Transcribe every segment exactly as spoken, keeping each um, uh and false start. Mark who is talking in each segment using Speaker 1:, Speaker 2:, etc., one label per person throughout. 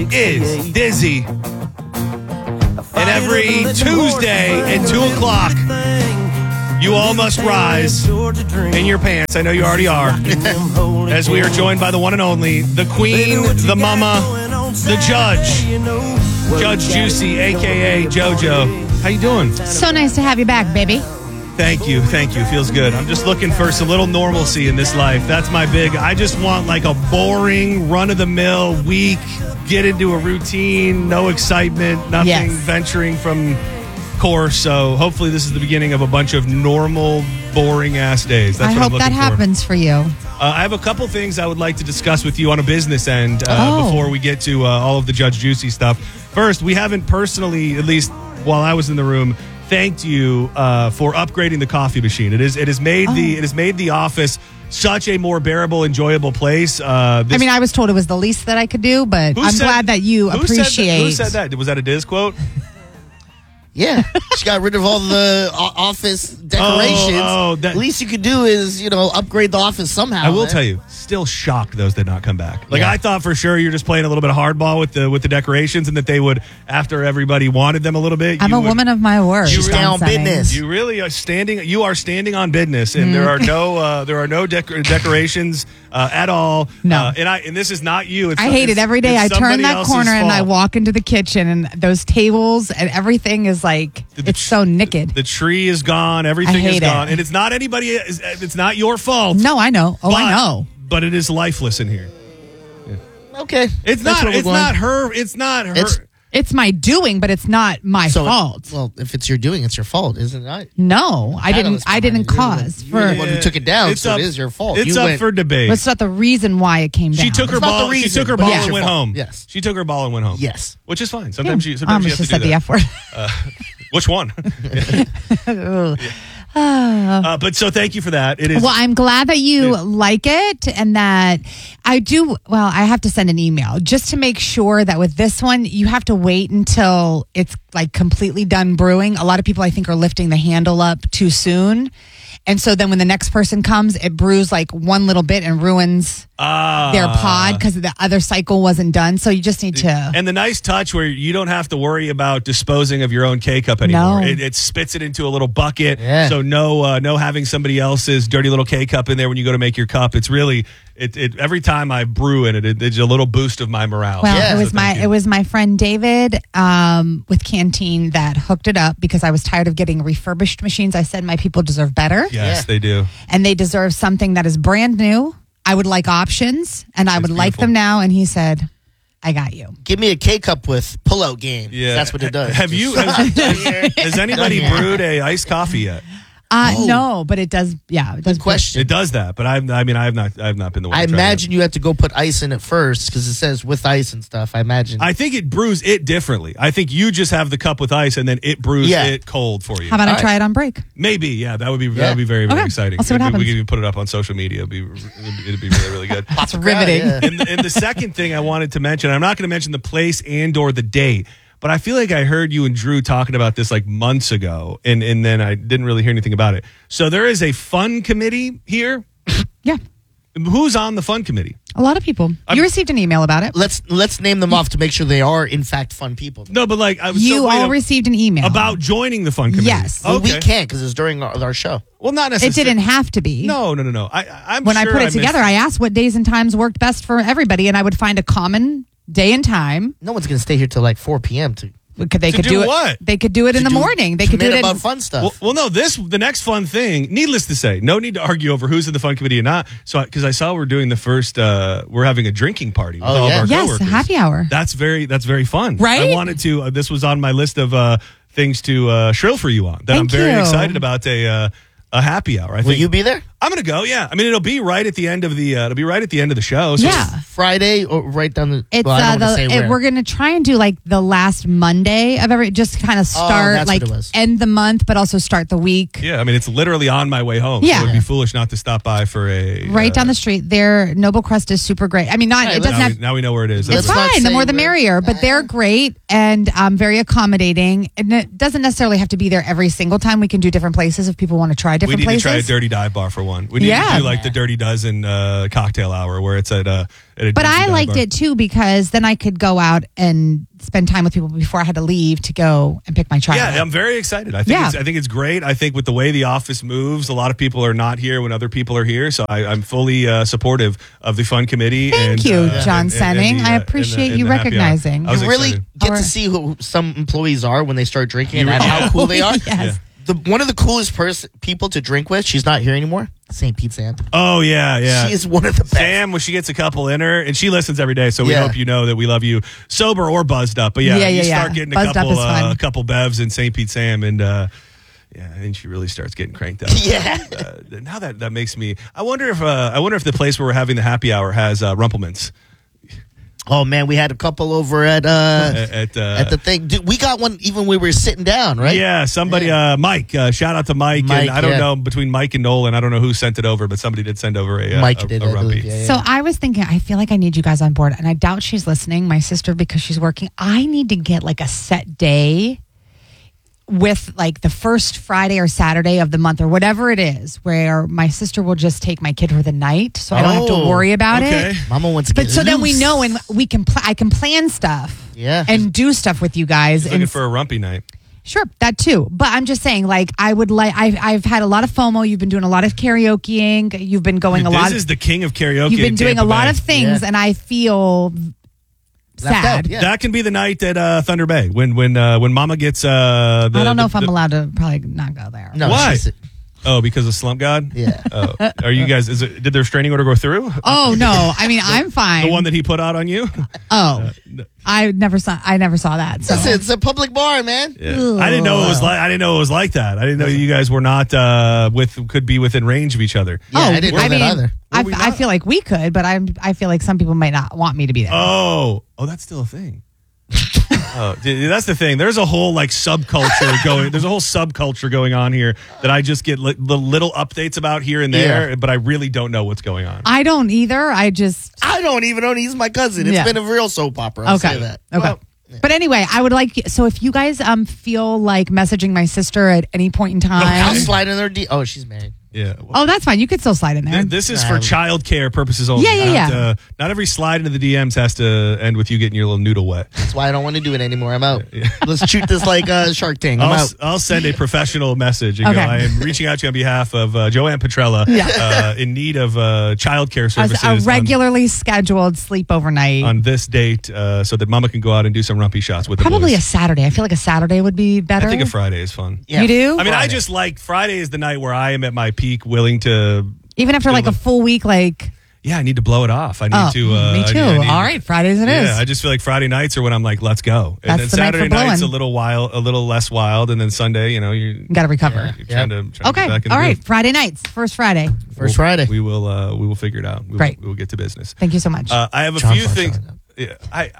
Speaker 1: is Dizzy. And every Tuesday at two o'clock, you all must rise in your pants. I know you already are. As we are joined by the one and only, the queen, the mama, the judge, Judge Juicy, a k a. JoJo. How you doing?
Speaker 2: So nice to have you back, baby.
Speaker 1: Thank you. Thank you. Feels good. I'm just looking for some little normalcy in this life. That's my big. I just want like a boring, run-of-the-mill week, get into a routine, no excitement, nothing
Speaker 2: Yes.
Speaker 1: venturing from course. So hopefully this is the beginning of a bunch of normal, boring-ass days. That's
Speaker 2: I
Speaker 1: what
Speaker 2: hope
Speaker 1: I'm
Speaker 2: that
Speaker 1: looking for.
Speaker 2: happens for you.
Speaker 1: Uh, I have a couple things I would like to discuss with you on a business end uh,
Speaker 2: Oh.
Speaker 1: before we get to uh, all of the Judge Juicy stuff. First, we haven't personally, at least while I was in the room, thanked you uh, for upgrading the coffee machine. It is it has made
Speaker 2: Oh.
Speaker 1: the it has made the office such a more bearable, enjoyable place. Uh, this,
Speaker 2: I mean, I was told it was the least that I could do, but
Speaker 1: who
Speaker 2: I'm
Speaker 1: said-
Speaker 2: glad that you
Speaker 1: who said that-
Speaker 2: appreciate.
Speaker 1: Who said that? Was that a Diz quote?
Speaker 3: Yeah, she got rid of all the o- office decorations.
Speaker 1: Oh, oh, that-
Speaker 3: At least you could do is, you know, upgrade the office somehow.
Speaker 1: I will
Speaker 3: man.
Speaker 1: tell you, still shocked those did not come back. Like
Speaker 3: Yeah.
Speaker 1: I thought for sure you're just playing a little bit of hardball with the with the decorations, and that they would, after everybody wanted them a little bit.
Speaker 2: I'm
Speaker 1: you
Speaker 2: a
Speaker 1: would-
Speaker 2: woman of my word.
Speaker 3: She's
Speaker 2: John
Speaker 3: down
Speaker 2: Sunning.
Speaker 3: business.
Speaker 1: You really are standing. You are standing on business, and there are no uh, there are no decor- decorations uh, at all.
Speaker 2: No.
Speaker 1: uh, and I and this is not you. It's,
Speaker 2: I hate
Speaker 1: it's-
Speaker 2: it every day.
Speaker 1: it's
Speaker 2: I turn
Speaker 1: somebody
Speaker 2: that
Speaker 1: else's
Speaker 2: corner and I
Speaker 1: fault.
Speaker 2: walk into the kitchen, and those tables and everything is like
Speaker 1: The
Speaker 2: it's
Speaker 1: tr-
Speaker 2: so naked.
Speaker 1: The tree is gone. Everything is
Speaker 2: hate it.
Speaker 1: gone, and it's not anybody. It's not your fault.
Speaker 2: No, I know. Oh,
Speaker 1: but,
Speaker 2: I know.
Speaker 1: But it is lifeless in here.
Speaker 3: Okay,
Speaker 1: It's
Speaker 3: That's
Speaker 1: not.
Speaker 3: where we're
Speaker 1: It's
Speaker 3: going.
Speaker 1: not her. It's not her.
Speaker 3: It's-
Speaker 2: It's my doing, but it's not my
Speaker 3: So,
Speaker 2: fault.
Speaker 3: Well, if it's your doing, it's your fault, isn't it?
Speaker 2: No, I didn't.
Speaker 3: Catalyst
Speaker 2: I didn't
Speaker 3: behind it.
Speaker 2: cause
Speaker 3: You're the
Speaker 2: for.
Speaker 3: one who took it down,
Speaker 1: It's
Speaker 3: so
Speaker 1: up-
Speaker 3: it is your fault.
Speaker 1: It's
Speaker 3: You
Speaker 1: up
Speaker 3: went-
Speaker 1: for debate.
Speaker 2: That's not the reason why it came down.
Speaker 1: She took her
Speaker 3: It's not
Speaker 1: ball.
Speaker 3: the
Speaker 1: She
Speaker 3: reason,
Speaker 1: took her
Speaker 3: but
Speaker 1: ball
Speaker 3: it's
Speaker 1: and
Speaker 3: your
Speaker 1: went
Speaker 3: fault.
Speaker 1: home.
Speaker 3: Yes.
Speaker 1: She took her ball and went home.
Speaker 3: Yes.
Speaker 1: Which is fine.
Speaker 2: Yeah.
Speaker 1: Sometimes she. Sometimes
Speaker 2: Almost
Speaker 1: she has
Speaker 2: just
Speaker 1: to
Speaker 2: said
Speaker 1: do
Speaker 2: the
Speaker 1: that.
Speaker 2: F word.
Speaker 1: Uh, which one? uh, but so thank you for that. It is.
Speaker 2: Well, I'm glad that you
Speaker 1: Yeah.
Speaker 2: like it, and that I do. Well, I have to send an email just to make sure that with this one, you have to wait until it's like completely done brewing. A lot of people, I think, are lifting the handle up too soon. And so then when the next person comes, it brews like one little bit and ruins
Speaker 1: Ah.
Speaker 2: their pod because the other cycle wasn't done. So you just need to.
Speaker 1: And the nice touch where you don't have to worry about disposing of your own K-Cup anymore.
Speaker 2: No.
Speaker 1: It, it spits it into a little bucket.
Speaker 3: Yeah.
Speaker 1: So no uh, no having somebody else's dirty little K-Cup in there when you go to make your cup. It's really, it, it every time I brew in it, it, it's a little boost of my morale.
Speaker 2: Well,
Speaker 3: Yeah.
Speaker 2: it was
Speaker 1: So
Speaker 2: my
Speaker 1: thank you.
Speaker 2: it was my friend David um, with Canteen that hooked it up because I was tired of getting refurbished machines. I said my people deserve better.
Speaker 1: Yes,
Speaker 3: Yeah.
Speaker 1: they do.
Speaker 2: And they deserve something that is brand new. I would like options, and I
Speaker 1: It's
Speaker 2: would like
Speaker 1: beautiful.
Speaker 2: them now. And he said, I got you.
Speaker 3: Give me a K cup with pull-out game.
Speaker 1: Yeah.
Speaker 3: That's what it does.
Speaker 1: Have you,
Speaker 3: Just-
Speaker 1: has, has anybody
Speaker 3: Done here.
Speaker 1: brewed a iced coffee yet?
Speaker 2: Uh,
Speaker 3: Oh.
Speaker 2: No, but it does. Yeah, it does.
Speaker 3: Good question.
Speaker 1: It does that, but I, I mean, I have not, I have not been the one.
Speaker 3: I
Speaker 1: to try that.
Speaker 3: imagine you have to go put ice in it first because it says with ice and stuff. I imagine.
Speaker 1: I think it brews it differently. I think you just have the cup with ice, and then it brews
Speaker 3: Yeah.
Speaker 1: it cold for you.
Speaker 2: How about I
Speaker 3: All right.
Speaker 2: try it on break?
Speaker 1: Maybe, yeah, that would be that
Speaker 3: Yeah.
Speaker 1: would be very very
Speaker 2: Okay.
Speaker 1: exciting.
Speaker 2: I'll see what
Speaker 1: It'd be-
Speaker 2: happens.
Speaker 1: We could even put it up on social media. It'd be it'd be, it'd be really really good.
Speaker 2: It's riveting.
Speaker 3: Yeah.
Speaker 1: and, the, and the second thing I wanted to mention, I'm not going to mention the place and or the date, but I feel like I heard you and Drew talking about this like months ago, and and then I didn't really hear anything about it. So there is a fun committee here.
Speaker 2: Yeah,
Speaker 1: Who's on the fun committee?
Speaker 2: a lot of people.
Speaker 1: I'm-
Speaker 2: You received an email about it.
Speaker 3: Let's let's name them off to make sure they are in fact fun people.
Speaker 1: No, but like I was
Speaker 2: You
Speaker 1: so wait,
Speaker 2: all
Speaker 1: uh,
Speaker 2: received an email
Speaker 1: about joining the fun committee.
Speaker 2: Yes.
Speaker 3: Well,
Speaker 1: Okay.
Speaker 3: we can't because it's during our, our show.
Speaker 1: Well, not
Speaker 2: It
Speaker 1: necessarily.
Speaker 2: didn't have to be.
Speaker 1: No, no, no, no. I, I- I'm
Speaker 2: When
Speaker 1: sure
Speaker 2: I put it
Speaker 1: missed-
Speaker 2: together, I asked what days and times worked best for everybody, and I would find a common day and time.
Speaker 3: No one's gonna stay here till like four p.m. to
Speaker 2: Could they
Speaker 1: To
Speaker 2: could
Speaker 1: do
Speaker 2: do, it?
Speaker 1: what?
Speaker 2: They could do it in
Speaker 3: to
Speaker 2: the
Speaker 3: do-
Speaker 2: morning. They could do
Speaker 3: commit
Speaker 2: it in,
Speaker 3: about fun stuff.
Speaker 1: Well, well, no. This the next fun thing. Needless to say, no need to argue over who's in the fun committee or not. So, because I saw we're doing the first, uh, we're having a drinking party with
Speaker 3: Oh,
Speaker 1: all
Speaker 3: yeah.
Speaker 1: of our
Speaker 2: yes,
Speaker 1: coworkers.
Speaker 2: happy hour.
Speaker 1: That's very that's very fun.
Speaker 2: Right?
Speaker 1: I wanted to. Uh, this was on my list of uh, things to uh, shrill for you on. That I'm
Speaker 2: Thank
Speaker 1: very
Speaker 2: you.
Speaker 1: excited about a uh, a happy hour. I
Speaker 3: Will
Speaker 1: think
Speaker 3: you be there?
Speaker 1: I'm gonna go. Yeah. I mean, it'll be right at the end of the. Uh, it'll be right at the end of the show. So
Speaker 2: Yeah.
Speaker 3: Friday or right down the.
Speaker 2: It's
Speaker 3: well, I
Speaker 2: uh,
Speaker 3: don't wanna
Speaker 2: the
Speaker 3: say
Speaker 2: it,
Speaker 3: where.
Speaker 2: we're gonna try and do like the last Monday of every just kind of start
Speaker 3: that's
Speaker 2: like
Speaker 3: what it was.
Speaker 2: end the month, but also start the week.
Speaker 1: Yeah. I mean, it's literally on my way home.
Speaker 2: Yeah.
Speaker 1: So it'd be foolish not to stop by for a
Speaker 2: Right
Speaker 1: uh,
Speaker 2: down the street, their Noble Crust is super great. I mean, not
Speaker 3: Right,
Speaker 2: it doesn't
Speaker 1: Now
Speaker 2: have.
Speaker 1: we, now we know where it is.
Speaker 2: It's
Speaker 3: Let's not
Speaker 2: fine. The
Speaker 3: say
Speaker 2: more the
Speaker 3: where-
Speaker 2: merrier. But they're great and um, very accommodating. And it doesn't necessarily have to be there every single time. We can do different places if people want to try
Speaker 1: We
Speaker 2: different
Speaker 1: need
Speaker 2: places.
Speaker 1: to try a dirty dive bar for one. We need
Speaker 2: Yeah.
Speaker 1: to do like the Dirty Dozen uh, cocktail hour where it's at a. At a
Speaker 2: But
Speaker 1: dingy
Speaker 2: I
Speaker 1: dive
Speaker 2: liked
Speaker 1: bar.
Speaker 2: it too because then I could go out and spend time with people before I had to leave to go and pick my child
Speaker 1: Yeah,
Speaker 2: up.
Speaker 1: I'm very excited. I think
Speaker 2: Yeah.
Speaker 1: it's, I think it's great. I think with the way the office moves, a lot of people are not here when other people are here. So I, I'm fully uh, supportive of the fun committee.
Speaker 2: Thank
Speaker 1: and,
Speaker 2: you,
Speaker 1: uh,
Speaker 2: John
Speaker 1: and- and- and
Speaker 2: Senning.
Speaker 1: the,
Speaker 2: I
Speaker 1: uh,
Speaker 2: appreciate
Speaker 1: and the-
Speaker 2: you
Speaker 1: and the happy hour.
Speaker 2: recognizing.
Speaker 1: I was
Speaker 3: You really
Speaker 1: excited.
Speaker 3: get
Speaker 2: All
Speaker 3: to
Speaker 2: right.
Speaker 3: see who some employees are when they start drinking
Speaker 1: You
Speaker 3: and
Speaker 1: really-
Speaker 3: how cool they are.
Speaker 2: Yes.
Speaker 3: The one of the coolest person people to drink with. She's not here anymore. Saint Pete Sam.
Speaker 1: Oh yeah, yeah.
Speaker 3: She is one of the best.
Speaker 1: Sam, when she gets a couple in her, and she listens every day, so we
Speaker 3: Yeah.
Speaker 1: hope you know that we love you, sober or buzzed up. But yeah,
Speaker 2: Yeah,
Speaker 1: you
Speaker 2: yeah,
Speaker 1: start
Speaker 2: yeah.
Speaker 1: getting a
Speaker 2: Buzzed up
Speaker 1: couple,
Speaker 2: is
Speaker 1: uh,
Speaker 2: fun.
Speaker 1: a couple bevs in Saint Pete Sam, and uh, yeah, I think she really starts getting cranked up.
Speaker 3: Yeah.
Speaker 1: Uh, now that that makes me, I wonder if uh, I wonder if the place where we're having the happy hour has uh, Rumplemans
Speaker 3: Oh man, we had a couple over at uh
Speaker 1: at, at, uh,
Speaker 3: at the thing. Dude, we got one even when we were sitting down, right?
Speaker 1: Yeah, somebody, uh, Mike. Uh, shout out to Mike.
Speaker 3: Mike,
Speaker 1: and I don't
Speaker 3: yeah.
Speaker 1: know between Mike and Nolan. I don't know who sent it over, but somebody did send over a uh,
Speaker 3: Mike
Speaker 1: a,
Speaker 3: did,
Speaker 1: a
Speaker 3: I
Speaker 1: rumpy.
Speaker 3: believe, yeah, yeah.
Speaker 2: So I was thinking, I feel like I need you guys on board, and I doubt she's listening, my sister, because she's working. I need to get like a set day with like the first Friday or Saturday of the month or whatever it is, where my sister will just take my kid for the night, so I don't have to
Speaker 3: Oh,
Speaker 2: worry about
Speaker 1: okay.
Speaker 2: it.
Speaker 3: Mama wants to
Speaker 2: But
Speaker 3: get
Speaker 2: so then we
Speaker 3: loose.
Speaker 2: know, and we can. Pl- I can plan stuff,
Speaker 3: Yeah.
Speaker 2: and do stuff with you guys.
Speaker 1: He's looking
Speaker 2: and
Speaker 1: for a rumpy night.
Speaker 2: Sure, that too. But I'm just saying, like, I would like. I've I've had a lot of FOMO. You've been doing a lot of karaokeing. You've been going a
Speaker 1: this
Speaker 2: lot.
Speaker 1: is the king of karaoke.
Speaker 2: You've been
Speaker 1: in
Speaker 2: doing
Speaker 1: Tampa
Speaker 2: a lot
Speaker 1: Bay.
Speaker 2: of things,
Speaker 3: Yeah.
Speaker 2: and I feel
Speaker 3: Left
Speaker 2: sad.
Speaker 3: out, yeah.
Speaker 1: That can be the night at uh, Thunder Bay when when uh, when Mama gets. Uh, the,
Speaker 2: I don't know
Speaker 1: the-
Speaker 2: if I'm
Speaker 1: the-
Speaker 2: allowed to probably not go there.
Speaker 3: No,
Speaker 1: Why?
Speaker 3: she's-
Speaker 1: Oh, because of Slump God.
Speaker 3: Yeah.
Speaker 1: Oh, are you guys? Is it? Did their restraining order go through?
Speaker 2: Oh no! I mean, I'm fine.
Speaker 1: The one that he put out on you?
Speaker 2: oh, I never saw. I never saw that. So
Speaker 3: Listen, it's a public bar, man.
Speaker 1: Yeah. I didn't know it was like. I didn't know it was like that. I didn't know you guys were not uh, with could be within range of each other.
Speaker 3: Yeah, I didn't know
Speaker 2: I
Speaker 3: that
Speaker 2: mean,
Speaker 3: either.
Speaker 2: I,
Speaker 1: Were we
Speaker 2: I
Speaker 1: not?
Speaker 2: feel like we could, but I'm. I feel like some people might not want me to be there.
Speaker 1: Oh, oh, that's still a thing. Oh, dude, that's the thing. There's a whole like subculture going. There's a whole subculture going on here that I just get li- the little updates about here and there,
Speaker 3: Yeah.
Speaker 1: but I really don't know what's going on.
Speaker 2: I don't either. I just
Speaker 3: I don't even know he's my cousin. It's
Speaker 2: Yeah.
Speaker 3: been a real soap opera. I'll
Speaker 2: okay.
Speaker 3: say that.
Speaker 2: Okay.
Speaker 3: Well,
Speaker 2: But anyway, I would like. So if you guys um feel like messaging my sister at any point in time,
Speaker 3: I'll slide in their D. Oh, she's married.
Speaker 1: Yeah.
Speaker 2: oh, that's fine. You could still slide in there.
Speaker 1: Th- This is for
Speaker 3: Um,
Speaker 1: child care purposes only.
Speaker 2: Yeah, yeah,
Speaker 1: not,
Speaker 2: yeah.
Speaker 1: Uh, not every slide into the D Ms has to end with you getting your little noodle wet.
Speaker 3: That's why I don't want to do it anymore. I'm out. Let's shoot this like uh, Shark Tank. I'm
Speaker 1: I'll,
Speaker 3: out.
Speaker 1: s- I'll send a professional message and
Speaker 2: Okay.
Speaker 1: go, I am reaching out to you on behalf of uh, Joanne Petrella
Speaker 2: Yeah.
Speaker 1: uh, in need of uh, child care
Speaker 2: As
Speaker 1: services
Speaker 2: a
Speaker 1: on-
Speaker 2: regularly scheduled sleepover night.
Speaker 1: on, this date uh, so that Mama can go out and do some rumpy shots with
Speaker 2: Probably
Speaker 1: the
Speaker 2: a
Speaker 1: boys.
Speaker 2: Saturday. I feel like a Saturday would be better.
Speaker 1: I think a Friday is fun.
Speaker 3: Yeah.
Speaker 2: You do?
Speaker 1: I mean, I
Speaker 3: Friday.
Speaker 1: just like Friday is the night where I am at my peak, willing to.
Speaker 2: Even after like a full week, like
Speaker 1: Yeah, I need to blow it off. I need
Speaker 2: oh,
Speaker 1: to. Uh,
Speaker 2: me
Speaker 1: I
Speaker 2: too.
Speaker 1: need- I need-
Speaker 2: All right, Fridays it is.
Speaker 1: Yeah, I just feel like Friday nights are when I'm like, let's go, and
Speaker 2: That's
Speaker 1: then
Speaker 2: the night for
Speaker 1: Saturday night's a
Speaker 2: blowing.
Speaker 1: little wild, a little less wild, and then Sunday, you know, you
Speaker 2: Got to recover.
Speaker 1: you're
Speaker 3: Yeah.
Speaker 1: trying to trying to get
Speaker 2: Okay.
Speaker 1: back in the
Speaker 2: All right.
Speaker 1: groove.
Speaker 2: Friday nights. First Friday.
Speaker 3: First
Speaker 1: We'll-
Speaker 3: Friday.
Speaker 1: We will. Uh, we will figure it out. We
Speaker 2: Great.
Speaker 1: Will, we will get to business.
Speaker 2: Thank you so much.
Speaker 1: Uh, I have a
Speaker 3: John's
Speaker 1: few
Speaker 3: not
Speaker 1: things.
Speaker 3: showing up.
Speaker 1: Yeah, I.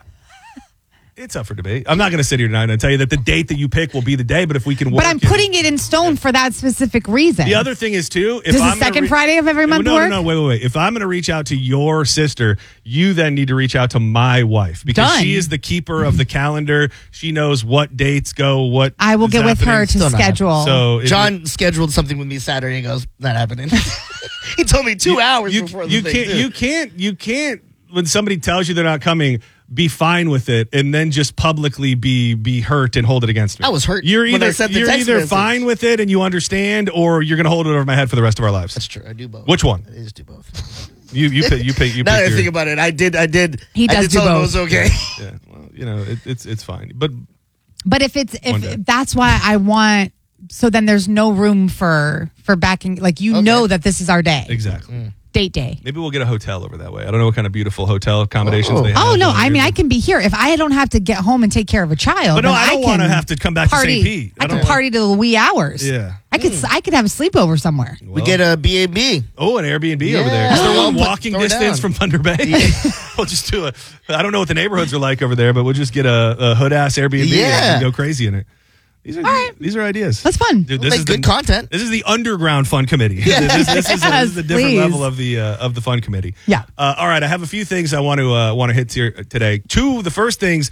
Speaker 1: It's up for debate. I'm not going to sit here tonight and tell you that the date that you pick will be the day, but if we can work
Speaker 2: but I'm
Speaker 1: it-
Speaker 2: putting it in stone for that specific reason.
Speaker 1: The other thing is too. If
Speaker 2: Does the
Speaker 1: I'm gonna
Speaker 2: second
Speaker 1: re-
Speaker 2: Friday of every month
Speaker 1: no,
Speaker 2: work?
Speaker 1: No, no, wait, wait, wait. If I'm going to reach out to your sister, you then need to reach out to my wife because
Speaker 2: Done.
Speaker 1: she is the keeper of the calendar. She knows what dates go. What
Speaker 2: I will
Speaker 1: is
Speaker 2: get with her
Speaker 1: happening.
Speaker 2: to
Speaker 3: Still not
Speaker 2: schedule.
Speaker 1: So if
Speaker 3: John scheduled something with me Saturday and goes, not happening. He told me two
Speaker 1: you,
Speaker 3: hours
Speaker 1: you,
Speaker 3: before the
Speaker 1: you
Speaker 3: thing,
Speaker 1: can't.
Speaker 3: too.
Speaker 1: You can't. You can't. When somebody tells you they're not coming, be fine with it, and then just publicly be be hurt and hold it against me.
Speaker 3: I was hurt
Speaker 1: You're
Speaker 3: when
Speaker 1: either
Speaker 3: I sent the
Speaker 1: you're
Speaker 3: text
Speaker 1: either
Speaker 3: message.
Speaker 1: fine with it and you understand, or you're going to hold it over my head for the rest of our lives.
Speaker 3: That's true. I do both.
Speaker 1: Which one?
Speaker 3: I just do both.
Speaker 1: You you pick you pick you
Speaker 3: Now that
Speaker 1: pick
Speaker 3: I
Speaker 1: your,
Speaker 3: think about it, I did. I did.
Speaker 2: He
Speaker 3: I
Speaker 2: does
Speaker 3: did
Speaker 2: do
Speaker 3: tell him it
Speaker 2: both.
Speaker 3: was okay.
Speaker 1: Yeah, well, you know, it, it's it's fine, but
Speaker 2: But if it's
Speaker 1: One day.
Speaker 2: if that's why I want, so then there's no room for for backing. Like you
Speaker 3: Okay.
Speaker 2: know that this is our day,
Speaker 1: exactly.
Speaker 2: date day.
Speaker 1: Maybe we'll get a hotel over that way. I don't know what kind of beautiful hotel accommodations
Speaker 3: Oh.
Speaker 1: they have.
Speaker 2: Oh no!
Speaker 1: down
Speaker 2: I
Speaker 1: here,
Speaker 2: mean, I
Speaker 1: but-
Speaker 2: can be here if I don't have to get home and take care of a child.
Speaker 1: But no,
Speaker 2: then
Speaker 1: I don't want to
Speaker 2: can
Speaker 1: have to come back
Speaker 2: party.
Speaker 1: to Saint Pete.
Speaker 2: I,
Speaker 1: I
Speaker 2: can
Speaker 1: don't
Speaker 2: party till the wee hours.
Speaker 1: Yeah.
Speaker 2: I could. I could have a sleepover somewhere.
Speaker 3: We
Speaker 1: Well,
Speaker 3: get a B and B.
Speaker 1: oh an Airbnb
Speaker 3: Yeah.
Speaker 1: over there. Is there
Speaker 3: Oh,
Speaker 1: one
Speaker 3: put-
Speaker 1: walking
Speaker 3: throw it
Speaker 1: distance
Speaker 3: down.
Speaker 1: from Thunder Bay? we'll just do a. I don't know what the neighborhoods are like over there, but we'll just get a, a hood ass Airbnb
Speaker 3: Yeah.
Speaker 1: and go crazy in it. These are
Speaker 2: right.
Speaker 1: these are ideas.
Speaker 2: That's fun.
Speaker 1: Dude,
Speaker 3: We'll
Speaker 1: this
Speaker 3: make
Speaker 1: is
Speaker 3: good
Speaker 1: the,
Speaker 3: content.
Speaker 1: This is the underground fun committee. this, this is a, this is a different
Speaker 2: please.
Speaker 1: level of the uh, of the fun committee.
Speaker 2: Yeah.
Speaker 1: Uh, all right, I have a few things I want to uh, want to hit here today. Two, the first things,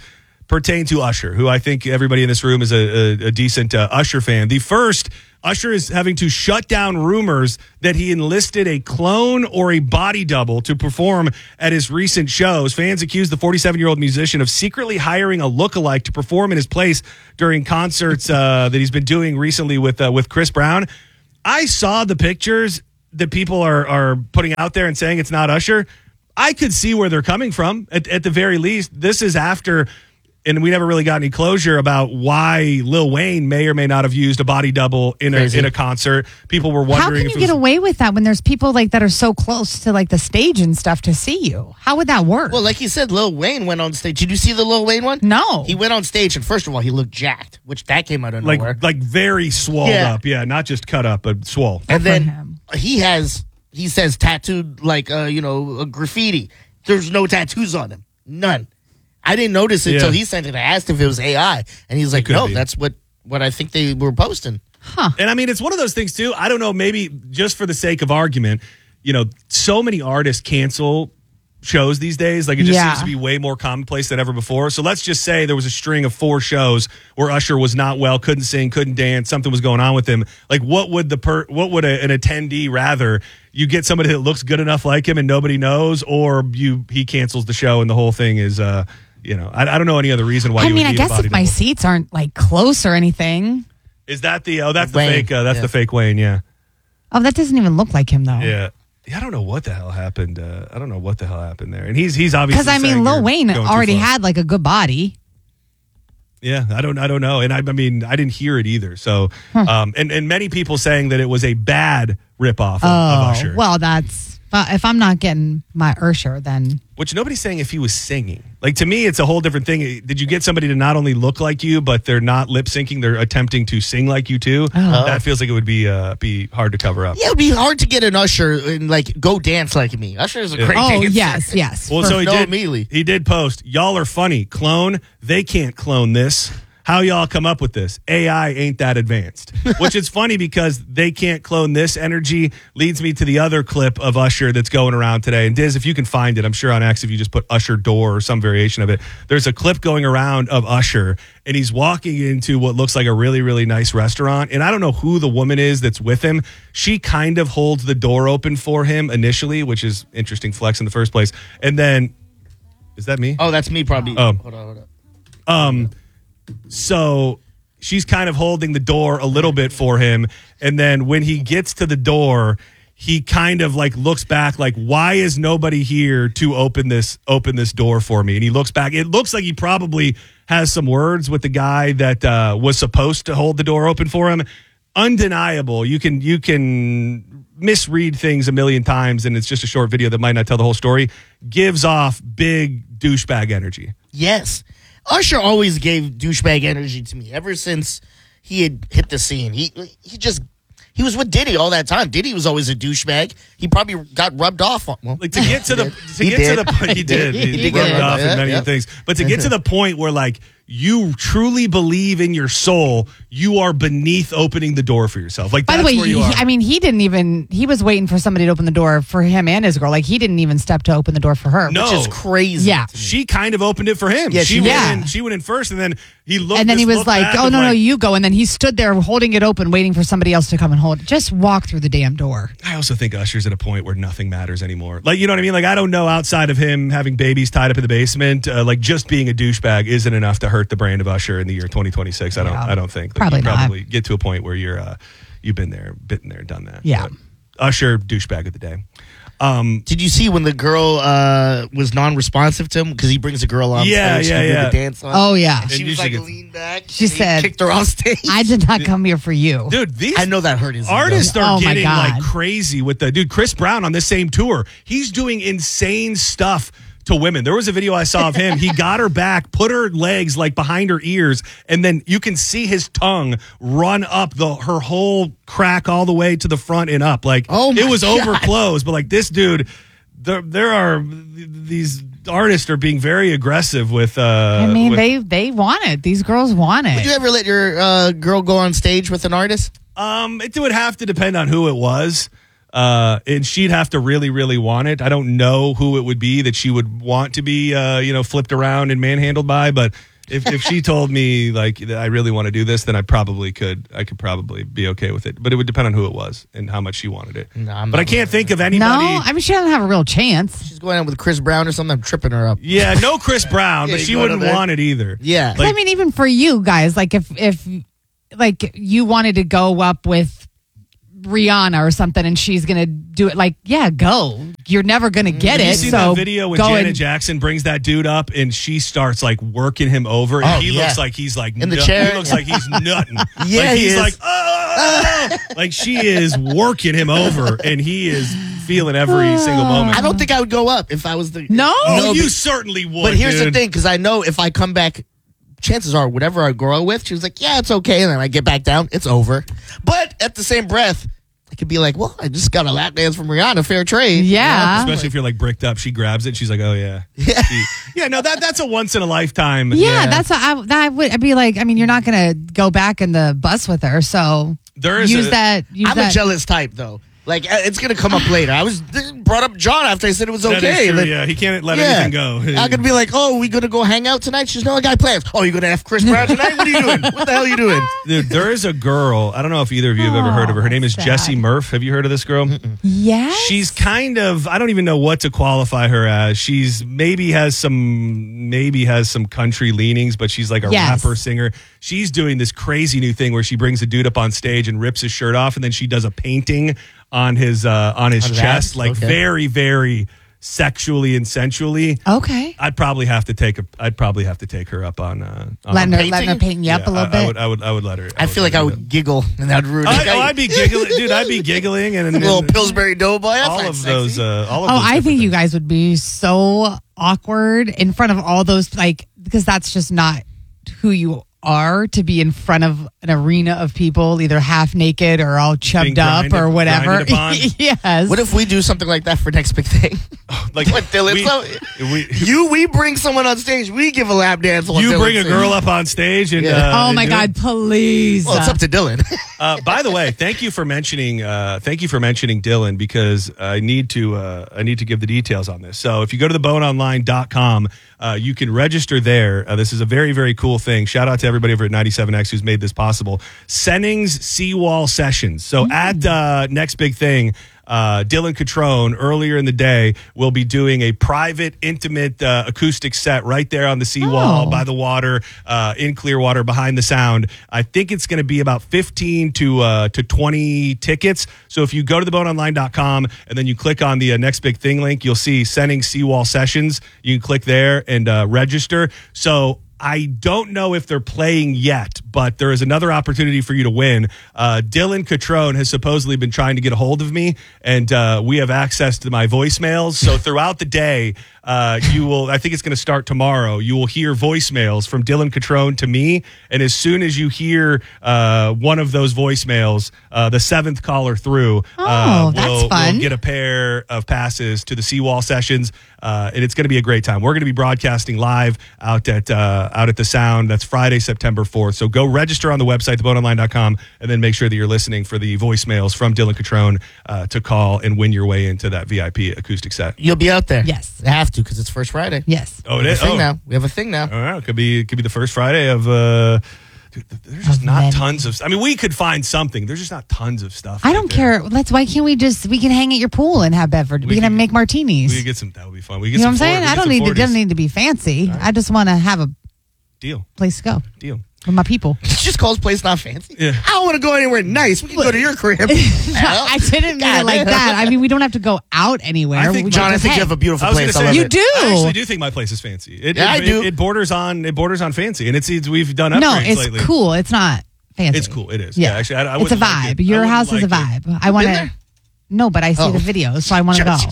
Speaker 1: pertain to Usher, who I think everybody in this room is a, a, a decent uh, Usher fan. The first, Usher is having to shut down rumors that he enlisted a clone or a body double to perform at his recent shows. Fans accused the forty-seven-year-old musician of secretly hiring a lookalike to perform in his place during concerts uh, that he's been doing recently with uh, with Chris Brown. I saw the pictures that people are are putting out there and saying it's not Usher. I could see where they're coming from. At, at the very least, this is after, and we never really got any closure about why Lil Wayne may or may not have used a body double in a
Speaker 3: Crazy.
Speaker 1: in a concert. People were
Speaker 2: How
Speaker 1: wondering
Speaker 2: can
Speaker 1: if
Speaker 2: you
Speaker 1: it was,
Speaker 2: get away with that when there's people like that are so close to like the stage and stuff to see you? How would that work?
Speaker 3: Well, like you said, Lil Wayne went on stage. Did you see the Lil Wayne one?
Speaker 2: No.
Speaker 3: He went on stage, and first of all, he looked jacked, which that came out of
Speaker 1: like
Speaker 3: nowhere.
Speaker 1: like very swole
Speaker 3: Yeah.
Speaker 1: up. Yeah, not just cut up, but swole.
Speaker 3: And
Speaker 2: for
Speaker 3: then
Speaker 2: him.
Speaker 3: he has, he says tattooed like, uh, you know, a graffiti. There's no tattoos on him. None. I didn't notice it
Speaker 1: Yeah.
Speaker 3: until he sent it. I asked if it was A I, and he's like,
Speaker 1: could
Speaker 3: no,
Speaker 1: be.
Speaker 3: that's what, what I think they were posting.
Speaker 1: And I mean, it's one of those things too. I don't know, maybe just for the sake of argument, you know, so many artists cancel shows these days. Like it just
Speaker 2: Yeah.
Speaker 1: seems to be way more commonplace than ever before. So let's just say there was a string of four shows where Usher was not well, couldn't sing, couldn't dance, something was going on with him. Like what would the per what would a, an attendee rather? You get somebody that looks good enough like him and nobody knows, or you he cancels the show and the whole thing is uh you know, I, I don't know any other reason why
Speaker 2: I
Speaker 1: you
Speaker 2: mean,
Speaker 1: would
Speaker 2: I
Speaker 1: need
Speaker 2: guess
Speaker 1: a body
Speaker 2: if my
Speaker 1: double.
Speaker 2: seats aren't like close or anything.
Speaker 1: Is that the oh that's the
Speaker 3: Wayne.
Speaker 1: fake uh, that's
Speaker 3: Yeah.
Speaker 1: the fake Wayne, yeah.
Speaker 2: Oh, that doesn't even look like him though.
Speaker 1: Yeah. Yeah, I don't know what the hell happened. Uh, I don't know what the hell happened there. And he's he's obviously
Speaker 2: Because I mean,
Speaker 1: saying
Speaker 2: Lil
Speaker 1: you're
Speaker 2: Wayne
Speaker 1: going too
Speaker 2: already
Speaker 1: far.
Speaker 2: had like a good body.
Speaker 1: Yeah, I don't I don't know. And I, I mean, I didn't hear it either. So um and, and many people saying that it was a bad ripoff of, of
Speaker 2: Oh,
Speaker 1: Usher.
Speaker 2: well, that's uh, if I'm not getting my Usher, then
Speaker 1: Which nobody's saying if he was singing. Like to me, it's a whole different thing. Did you get somebody to not only look like you, but they're not lip syncing, they're attempting to sing like you too?
Speaker 2: Oh.
Speaker 1: That feels like it would be uh be hard to cover up.
Speaker 3: Yeah, it would be hard to get an Usher and like go dance like me. Usher is a
Speaker 1: Yeah.
Speaker 3: great
Speaker 2: oh
Speaker 3: dancer.
Speaker 2: yes, yes.
Speaker 1: Well,
Speaker 2: For-
Speaker 1: so he
Speaker 3: no
Speaker 1: did.
Speaker 3: immediately.
Speaker 1: He did post. Y'all are funny. Clone. They can't clone this. How y'all come up with this? A I ain't that advanced. Which is funny because they can't clone this energy. Leads me to the other clip of Usher that's going around today. And Diz, if you can find it, I'm sure on X if you just put Usher door or some variation of it. There's a clip going around of Usher, and he's walking into what looks like a really, really nice restaurant. And I don't know who the woman is that's with him. She kind of holds the door open for him initially, which is interesting flex in the first place. And then, is that me?
Speaker 3: Oh, that's me probably.
Speaker 1: Oh.
Speaker 3: Hold on, hold on.
Speaker 1: Um, so she's kind of holding the door a little bit for him. And then when he gets to the door, he kind of like looks back like, why is nobody here to open this, open this door for me? And he looks back. It looks like he probably has some words with the guy that uh, was supposed to hold the door open for him. Undeniable. You can, you can misread things a million times. And it's just a short video that might not tell the whole story. Gives off big douchebag energy.
Speaker 3: Yes. Usher always gave douchebag energy to me ever since he had hit the scene. He he just he was with Diddy all that time. Diddy was always a douchebag. He probably got rubbed off on. Well,
Speaker 1: Like to get to the to
Speaker 3: He
Speaker 1: get
Speaker 3: did.
Speaker 1: to the point he did he,
Speaker 3: He
Speaker 1: he
Speaker 3: did
Speaker 1: rubbed
Speaker 3: get
Speaker 1: off
Speaker 3: rubbed
Speaker 1: in
Speaker 3: off,
Speaker 1: many
Speaker 3: yeah.
Speaker 1: things, but to get to the point where like you truly believe in your soul, you are beneath opening the door for yourself. Like
Speaker 2: By
Speaker 1: that's
Speaker 2: the way,
Speaker 1: where
Speaker 2: he,
Speaker 1: you are.
Speaker 2: I mean, he didn't even. He was waiting for somebody to open the door for him and his girl. Like he didn't even step to open the door for her.
Speaker 1: No.
Speaker 3: which is crazy.
Speaker 2: Yeah.
Speaker 3: to me.
Speaker 1: she kind of opened it for him.
Speaker 3: Yeah,
Speaker 1: she,
Speaker 3: she
Speaker 1: went
Speaker 2: did.
Speaker 1: in. She went in first, and then he looked.
Speaker 2: And then he
Speaker 1: just
Speaker 2: was
Speaker 1: looked
Speaker 2: like,
Speaker 1: back
Speaker 2: "Oh
Speaker 1: and
Speaker 2: no, no,
Speaker 1: like-
Speaker 2: you go." And then he stood there holding it open, waiting for somebody else to come and hold it. Just walk through the damn door.
Speaker 1: I also think Usher's at a point where nothing matters anymore. Like, you know what I mean? Like, I don't know outside of him having babies tied up in the basement, uh, like just being a douchebag isn't enough to hurt the brand of Usher in the year twenty twenty-six. I don't.
Speaker 2: Yeah.
Speaker 1: I don't think. Like,
Speaker 2: Probably
Speaker 1: you
Speaker 2: not.
Speaker 1: Probably get to a point where you're, uh, you've been there, been there, done that.
Speaker 2: Yeah.
Speaker 1: But Usher, douchebag of the day. Um,
Speaker 3: Did you see when the girl uh, was non-responsive to him because he brings a girl on
Speaker 1: Yeah,
Speaker 3: stage
Speaker 1: yeah,
Speaker 3: to do
Speaker 1: yeah.
Speaker 3: the dance on?
Speaker 2: Oh yeah.
Speaker 3: And she
Speaker 1: And
Speaker 3: was like
Speaker 1: usually gets-
Speaker 3: leaned back.
Speaker 2: She
Speaker 3: and he
Speaker 2: said-
Speaker 3: kicked her off stage.
Speaker 2: I did not come here for you.
Speaker 1: dude, these
Speaker 3: I know that hurt his ego.
Speaker 1: artists are
Speaker 2: Oh, my
Speaker 1: getting
Speaker 2: God.
Speaker 1: like crazy with the dude Chris Brown on this same tour. He's doing insane stuff to women. There was a video I saw of him. He got her back, put her legs like behind her ears, and then you can see his tongue run up the her whole crack all the way to the front and up. Like
Speaker 3: Oh, my
Speaker 1: it was
Speaker 3: God.
Speaker 1: over close, but like this dude, there there are these artists are being very aggressive with. Uh,
Speaker 2: I mean,
Speaker 1: with-
Speaker 2: they they want it. These girls want
Speaker 3: Would you
Speaker 2: it.
Speaker 3: ever let your uh, girl go on stage with an artist?
Speaker 1: Um, it would have to depend on who it was. Uh, and she'd have to really, really want it. I don't know who it would be that she would want to be, uh, you know, flipped around and manhandled by, but if if she told me like that I really want to do this, then I probably could. I could probably be okay with it. But it would depend on who it was and how much she wanted it.
Speaker 3: No, I'm
Speaker 1: but
Speaker 3: not
Speaker 1: I can't think of
Speaker 2: No,
Speaker 1: anybody.
Speaker 2: I mean she doesn't have a real chance.
Speaker 3: She's going out with Chris Brown or something. I'm tripping her up.
Speaker 1: Yeah, no Chris Brown,
Speaker 3: Yeah,
Speaker 1: but
Speaker 3: you
Speaker 1: she
Speaker 3: go
Speaker 1: wouldn't
Speaker 3: to there.
Speaker 1: want it either.
Speaker 3: Yeah.
Speaker 2: I mean, even for you guys, like if if like you wanted to go up with Rihanna or something, and she's gonna do it, like yeah, go. You're never gonna get
Speaker 1: Have
Speaker 2: it.
Speaker 1: you seen
Speaker 2: so
Speaker 1: that video when
Speaker 2: go
Speaker 1: Janet
Speaker 2: and-
Speaker 1: Jackson brings that dude up and she starts like working him over and
Speaker 3: Oh,
Speaker 1: he
Speaker 3: yeah.
Speaker 1: looks like he's like
Speaker 3: In the
Speaker 1: nut-
Speaker 3: chair?
Speaker 1: He looks like he's nutting.
Speaker 3: Yeah,
Speaker 1: like
Speaker 3: he
Speaker 1: he's
Speaker 3: is.
Speaker 1: like oh, like she is working him over and he is feeling every single moment.
Speaker 3: I don't think I would go up if I was the.
Speaker 2: No?
Speaker 1: Oh, you
Speaker 3: but-
Speaker 1: certainly would.
Speaker 3: But here's
Speaker 1: dude.
Speaker 3: the thing, because I know if I come back, chances are whatever I grow with, she was like, yeah, it's okay. And then I get back down, it's over. But at the same breath, I could be like, well, I just got a lap dance from Rihanna, fair trade.
Speaker 2: Yeah.
Speaker 1: Especially if you're like bricked up, she grabs it. She's like, "Oh yeah,
Speaker 3: Yeah.
Speaker 1: She- yeah." No, that that's a once in a lifetime.
Speaker 2: Yeah, that's what I that would I'd be like. I mean, you're not gonna go back in the bus with her, so
Speaker 1: There is
Speaker 2: use
Speaker 1: a-
Speaker 2: that. Use
Speaker 3: I'm
Speaker 2: that.
Speaker 3: a jealous type, though. Like, uh, it's going to come up later. I was this brought up John after I said it was
Speaker 1: That is
Speaker 3: okay.
Speaker 1: true,
Speaker 3: Like,
Speaker 1: yeah, he can't let
Speaker 3: yeah.
Speaker 1: anything go.
Speaker 3: I'm going to be like, oh, we going to go hang out tonight? She's no, I got plans. Oh, you going to F Chris Brown tonight? What are you doing? What the hell are you doing?
Speaker 1: Dude, there is a girl. I don't know if either of you have ever heard of her. Her name is
Speaker 2: sad.
Speaker 1: Jessie Murph. Have you heard of this girl?
Speaker 2: Yes.
Speaker 1: She's kind of, I don't even know what to qualify her as. She's maybe has some maybe has some country leanings, but she's like a
Speaker 2: Yes.
Speaker 1: rapper singer. She's doing this crazy new thing where she brings a dude up on stage and rips his shirt off and then she does a painting on his uh on his
Speaker 3: On his
Speaker 1: chest
Speaker 3: ass?
Speaker 1: like
Speaker 3: Okay.
Speaker 1: very very sexually and sensually.
Speaker 2: okay.
Speaker 1: I'd probably have to take a I'd probably have to take her up on uh on
Speaker 2: Letting her,
Speaker 3: painting?
Speaker 2: letting her paint you up
Speaker 1: Yeah,
Speaker 2: a little
Speaker 1: I, I
Speaker 2: bit.
Speaker 1: would I would I would let her.
Speaker 3: I feel like
Speaker 1: let
Speaker 3: I
Speaker 1: her
Speaker 3: would
Speaker 1: do
Speaker 3: giggle and that would ruin
Speaker 1: it.
Speaker 3: it.
Speaker 1: I, oh, I'd be giggling, dude. I'd be giggling and, and,
Speaker 3: a little
Speaker 1: and
Speaker 3: Pillsbury Doughboy. That's
Speaker 1: all
Speaker 3: not
Speaker 1: of
Speaker 3: sexy.
Speaker 1: those. Uh, all of
Speaker 2: Oh,
Speaker 1: those
Speaker 2: I
Speaker 1: different
Speaker 2: think you
Speaker 1: things.
Speaker 2: guys would be so awkward in front of all those, like, because that's just not who you are to be in front of an arena of people, either half naked or all chubbed up
Speaker 1: grinded-
Speaker 2: or whatever.
Speaker 1: grinded upon.
Speaker 2: Yes.
Speaker 3: What if we do something like that for next big thing?
Speaker 1: Like
Speaker 3: What, Dylan?
Speaker 1: we-
Speaker 3: So-
Speaker 1: we-
Speaker 3: you, we bring someone on stage. We give a lap dance. while
Speaker 1: you
Speaker 3: Dylan
Speaker 1: bring a
Speaker 3: sings.
Speaker 1: girl up on stage and
Speaker 3: Yeah.
Speaker 1: uh,
Speaker 2: oh my
Speaker 1: do it.
Speaker 2: God, please.
Speaker 3: Well, it's up to Dylan.
Speaker 1: Uh, by the way, thank you for mentioning. Uh, thank you for mentioning Dylan because I need to. Uh, I need to give the details on this. So if you go to the bone online dot com, uh, you can register there. Uh, this is a very very cool thing. Shout out to everybody over at ninety-seven X who's made this possible. Sennings Seawall Sessions. So at uh, Next Big Thing. Uh, Dylan Catrone earlier in the day will be doing a private, intimate uh, acoustic set right there on the seawall
Speaker 2: Oh.
Speaker 1: by the water uh, in Clearwater behind the sound. I think it's going to be about fifteen to uh, to twenty tickets. So if you go to the bone online dot com and then you click on the uh, Next Big Thing link, you'll see Sending Seawall Sessions. You can click there and uh, register. So I don't know if they're playing yet, but there is another opportunity for you to win. Uh, Dylan Catrone has supposedly been trying to get a hold of me, and uh, we have access to my voicemails. So throughout the day, uh, you will, I think it's going to start tomorrow, you will hear voicemails from Dylan Catrone to me. And as soon as you hear uh, one of those voicemails, uh, the seventh caller through uh,
Speaker 2: Oh, that's
Speaker 1: will,
Speaker 2: fun.
Speaker 1: will get a pair of passes to the Seawall Sessions. Uh, and it's going to be a great time. We're going to be broadcasting live out at uh, out at the Sound. That's Friday, September fourth. So go register on the website, the bone online dot com, and then make sure that you're listening for the voicemails from Dylan Catrone uh, to call and win your way into that V I P acoustic set.
Speaker 3: You'll be out there.
Speaker 2: Yes.
Speaker 3: I have to because it's first Friday.
Speaker 2: Yes.
Speaker 1: Oh, it
Speaker 3: We have
Speaker 1: is.
Speaker 3: a thing
Speaker 1: Oh,
Speaker 3: now. We have a thing now.
Speaker 1: all right. It could be it could be the first Friday of. Uh, dude, there's just
Speaker 2: Of
Speaker 1: not
Speaker 2: many.
Speaker 1: tons of. I mean, we could find something. There's just not tons of stuff.
Speaker 2: I
Speaker 1: right
Speaker 2: don't
Speaker 1: there.
Speaker 2: care. That's why can't we just we can hang at your pool and have beverage. We,
Speaker 1: We
Speaker 2: can
Speaker 1: could-
Speaker 2: make martinis.
Speaker 1: We could get some. That would be fun. We
Speaker 2: you
Speaker 1: could
Speaker 2: know what
Speaker 1: get
Speaker 2: I'm
Speaker 1: some
Speaker 2: saying?
Speaker 1: Ford- we
Speaker 2: I
Speaker 1: get
Speaker 2: don't
Speaker 1: some
Speaker 2: need. It doesn't
Speaker 1: forties.
Speaker 2: need to be fancy. I just want to have a
Speaker 1: Deal.
Speaker 2: place to go
Speaker 1: Deal.
Speaker 2: with my people.
Speaker 3: She just calls place not fancy.
Speaker 1: Yeah.
Speaker 3: I don't want to go anywhere nice. We can go to your crib.
Speaker 2: I didn't mean it like that. I mean, we don't have to go out anywhere.
Speaker 1: I think,
Speaker 2: We
Speaker 3: John, I
Speaker 2: just
Speaker 3: think you
Speaker 2: hang.
Speaker 3: have a beautiful
Speaker 1: I was
Speaker 3: place.
Speaker 1: gonna
Speaker 3: I
Speaker 1: say
Speaker 3: love
Speaker 2: You
Speaker 3: it.
Speaker 2: do.
Speaker 1: I actually do think my place is fancy. It,
Speaker 3: Yeah,
Speaker 1: it,
Speaker 3: I do.
Speaker 1: It, it borders on it borders on fancy, and it's, it's we've done upgrades
Speaker 2: No, it's
Speaker 1: lately.
Speaker 2: cool. It's not fancy.
Speaker 1: It's cool. It is. Yeah, actually, I, I
Speaker 2: it's a
Speaker 1: wouldn't like
Speaker 2: vibe.
Speaker 1: it. I
Speaker 2: Your
Speaker 1: wouldn't
Speaker 2: house is a
Speaker 1: like it.
Speaker 2: vibe. I want
Speaker 3: Been
Speaker 2: to.
Speaker 3: there?
Speaker 2: No, but I see
Speaker 3: Oh.
Speaker 2: the videos, so I want to go.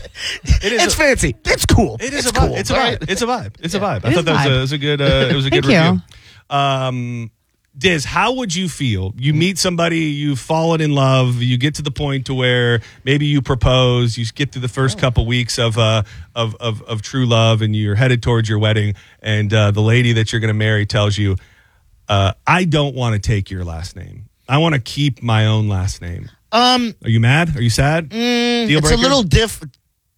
Speaker 1: It is
Speaker 3: It's
Speaker 1: a-
Speaker 3: fancy. It's cool.
Speaker 1: It is
Speaker 3: it's
Speaker 1: a vibe.
Speaker 3: cool.
Speaker 1: It's a
Speaker 3: all
Speaker 1: vibe.
Speaker 3: right?
Speaker 1: It's a vibe. It's a vibe. I
Speaker 2: It
Speaker 1: thought
Speaker 2: is
Speaker 1: that was
Speaker 2: vibe.
Speaker 1: a, was a good. Uh, it was a good
Speaker 2: Thank
Speaker 1: review.
Speaker 2: you.
Speaker 1: Um, Diz, how would you feel? You meet somebody, you've fallen in love, you get to the point to where maybe you propose, you get through the first couple weeks of uh of, of of true love, and you're headed towards your wedding, and uh, the lady that you're going to marry tells you, uh, "I don't want to take your last name. I want to keep my own last name."
Speaker 3: Um,
Speaker 1: Are you mad? Are you sad? Deal
Speaker 3: it's a
Speaker 1: breaker?
Speaker 3: little diff.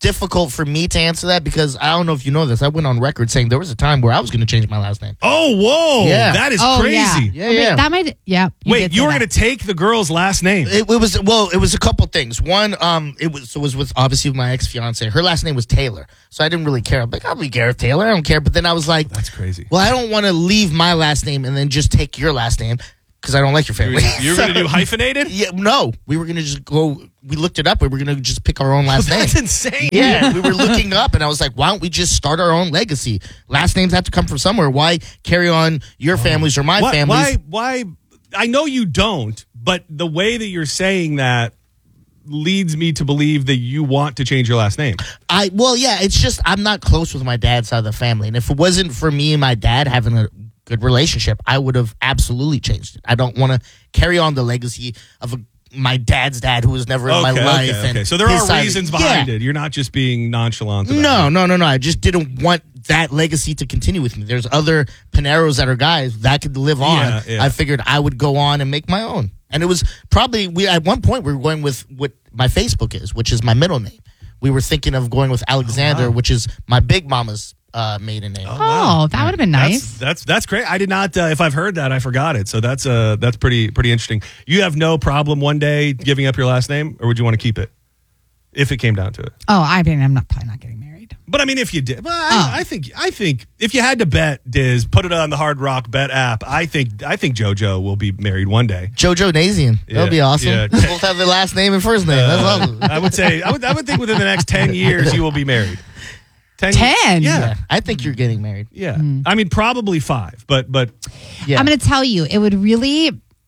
Speaker 3: difficult for me to answer that because I don't know if you know this. I went on record saying there was a time where I was going to change my last name.
Speaker 1: Oh, whoa.
Speaker 3: Yeah.
Speaker 1: That is
Speaker 2: Oh,
Speaker 1: crazy.
Speaker 2: yeah.
Speaker 3: Yeah,
Speaker 2: Wait,
Speaker 3: yeah.
Speaker 2: that might, yeah.
Speaker 1: Wait, you were going to take the girl's last name?
Speaker 3: It, it was well. It was a couple things. One, um, it was it was with obviously with my ex fiance. Her last name was Taylor, so I didn't really care. I'm like, I'll be Gareth Taylor. I don't care. But then I was like,
Speaker 1: That's crazy.
Speaker 3: well, I don't want to leave my last name and then just take your last name because I don't like your
Speaker 1: You were,
Speaker 3: family.
Speaker 1: you were going to do hyphenated?
Speaker 3: Yeah, no, we were gonna just go. We looked it up. We were gonna just pick our own last name.
Speaker 1: That's insane.
Speaker 3: Yeah, we were looking up, and I was like, why don't we just start our own legacy? Last names have to come from somewhere. Why carry on your families or my
Speaker 1: Why,
Speaker 3: families?
Speaker 1: why, why? I know you don't, but the way that you're saying that leads me to believe that you want to change your last name.
Speaker 3: I well, yeah, it's just I'm not close with my dad's side of the family, and if it wasn't for me and my dad having a good relationship, I would have absolutely changed it. I don't want to carry on the legacy of a, my dad's dad who was never in
Speaker 1: Okay,
Speaker 3: my
Speaker 1: okay,
Speaker 3: life.
Speaker 1: okay.
Speaker 3: And
Speaker 1: So there
Speaker 3: his
Speaker 1: are
Speaker 3: side-
Speaker 1: reasons behind
Speaker 3: Yeah.
Speaker 1: it. You're not just being nonchalant about
Speaker 3: No,
Speaker 1: it.
Speaker 3: no, no, no. I just didn't want that legacy to continue with me. There's other Paneros that are guys that could live on.
Speaker 1: Yeah, yeah.
Speaker 3: I figured I would go on and make my own. And it was probably we at one point we were going with what my Facebook is, which is my middle name. We were thinking of going with Alexander,
Speaker 1: Oh, wow.
Speaker 3: which is my big mama's uh, maiden name.
Speaker 2: Oh, that would have been nice.
Speaker 1: That's that's, that's great. I did not. Uh, if I've heard that, I forgot it. So that's uh that's pretty pretty interesting. You have no problem one day giving up your last name, or would you want to keep it if it came down to it?
Speaker 2: Oh, I mean, I'm not probably not getting married.
Speaker 1: But I mean, if you did, well, I,
Speaker 2: Oh.
Speaker 1: I think I think if you had to bet, Diz, put it on the Hard Rock Bet app. I think I think JoJo will be married one day.
Speaker 3: Jojo Nazian.
Speaker 1: Yeah,
Speaker 3: That would be awesome.
Speaker 1: yeah.
Speaker 3: We both have the last name and first name. That's
Speaker 1: Uh,
Speaker 3: awesome.
Speaker 1: I would say I would I would think within the next ten years you will be married. Ten.
Speaker 2: Ten?
Speaker 1: Yeah.
Speaker 3: Yeah, I think you're getting married.
Speaker 1: Yeah. I mean, probably five, but but
Speaker 3: Yeah.
Speaker 2: I'm going to tell you, it would really,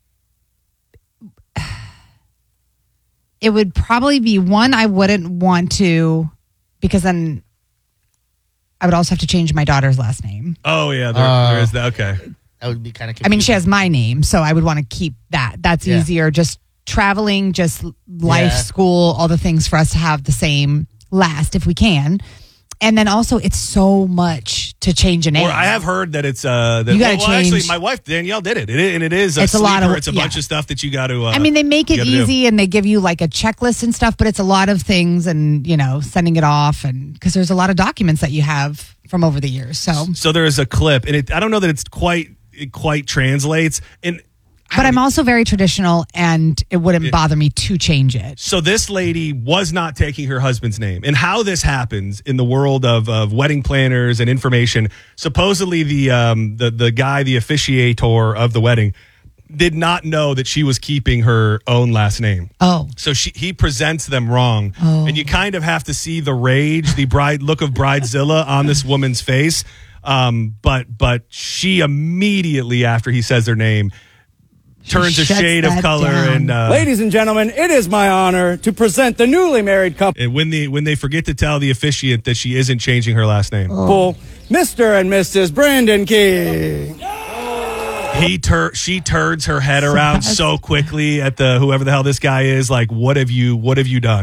Speaker 2: it would probably be one I wouldn't want to, because then I would also have to change my daughter's last name.
Speaker 1: oh yeah, there,
Speaker 3: Uh,
Speaker 1: there is that. Okay.
Speaker 3: that would be kind of.
Speaker 2: I mean, she has my name, so I would want to keep that. That's
Speaker 3: Yeah.
Speaker 2: easier. Just traveling, just life,
Speaker 3: Yeah.
Speaker 2: school, all the things for us to have the same last if we can. And then also, it's so much to change a name.
Speaker 1: Or I have heard that it's uh that
Speaker 2: You gotta
Speaker 1: well, well, actually
Speaker 2: change-
Speaker 1: my wife Danielle did it, it and it is a
Speaker 2: It's a lot
Speaker 1: sleeper.
Speaker 2: of-
Speaker 1: it's a
Speaker 2: yeah.
Speaker 1: bunch of stuff that you got to. Uh,
Speaker 2: I mean, they make it
Speaker 1: you gotta do.
Speaker 2: easy and they give you like a checklist and stuff, but it's a lot of things and, you know, sending it off. And because there's a lot of documents that you have from over the years. So,
Speaker 1: So there is a clip, and it, I don't know that it's quite it quite translates. And
Speaker 2: but I'm also very traditional and it wouldn't bother me to change it.
Speaker 1: so this lady was not taking her husband's name. And how this happens in the world of, of wedding planners and information, supposedly the um the the guy, the officiator of the wedding, did not know that she was keeping her own last name.
Speaker 2: Oh,
Speaker 1: So she, he presents them wrong,
Speaker 2: Oh.
Speaker 1: and you kind of have to see the rage, the bride look of bridezilla on this woman's face. Um, but but she immediately after he says their name turns a
Speaker 2: shuts
Speaker 1: shade of
Speaker 2: that
Speaker 1: color,
Speaker 2: down.
Speaker 1: and uh,
Speaker 4: Ladies and gentlemen, it is my honor to present the newly married couple,
Speaker 1: and when they when they forget to tell the officiant that she isn't changing her last name,
Speaker 4: Mister and Missus Brandon King.
Speaker 1: he tur- she turns her head around so quickly at the whoever the hell this guy is. Like, what have you what have you done?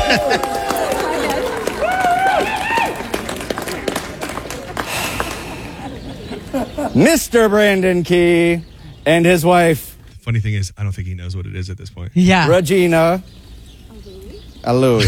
Speaker 4: Mister Brandon Key and his wife,
Speaker 1: Funny thing is, I don't think he knows what it is at this point.
Speaker 2: yeah.
Speaker 4: Regina Alui.